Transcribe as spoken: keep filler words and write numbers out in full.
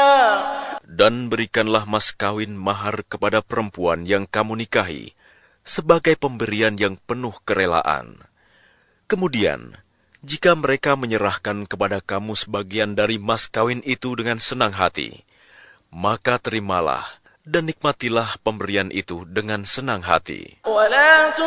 Dan berikanlah mas kawin mahar kepada perempuan yang kamu nikahi sebagai pemberian yang penuh kerelaan. Kemudian, jika mereka menyerahkan kepada kamu sebagian dari mas kawin itu dengan senang hati, maka terimalah dan nikmatilah pemberian itu dengan senang hati.